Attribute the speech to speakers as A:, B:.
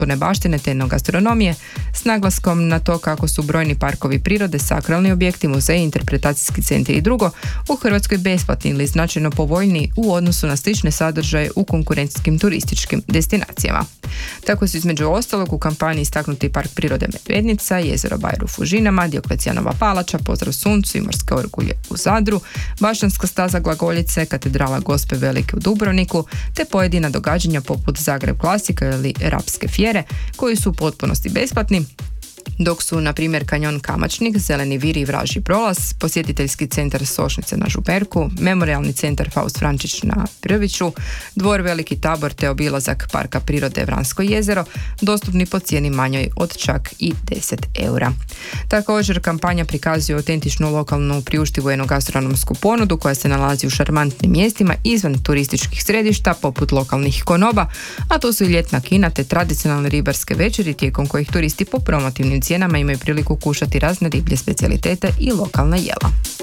A: kulturne baštine te etnogastronomije s naglaskom na to kako su brojni parkovi prirode, sakralni objekti, muzeji, interpretacijski centri i drugo u Hrvatskoj besplatni ili značajno povoljniji u odnosu na slične sadržaje u konkurentskim turističkim destinacijama. Tako su između ostalog u kampanji istaknuti Park prirode Medvednica, jezero Bajru u Fužinama, Dioklecijanova palača, Pozdrav suncu i morske orgulje u Zadru, Bašćanska staza Glagoljice, katedrala Gospe Velike u Dubrovniku, te pojedina događanja poput Zagreb klasika ili Rapske fjere, koji su u potpunosti besplatni, dok su, na primjer, kanjon Kamačnik, Zeleni vir i Vražji prolaz, posjetiteljski centar Sošnice na Župerku, memorijalni centar Faust Vrančić na Prviću, dvor Veliki Tabor te obilazak Parka prirode Vransko jezero dostupni po cijeni manjoj od čak i 10 eura. Također, kampanja prikazuje autentičnu lokalnu priuštivu enogastronomsku ponudu koja se nalazi u šarmantnim mjestima izvan turističkih središta poput lokalnih konoba, a to su i ljetna kina te tradicionalne ribarske večeri tijekom kojih turisti po promotivnim cijenama imaju priliku kušati razne riblje specijalitete i lokalna jela.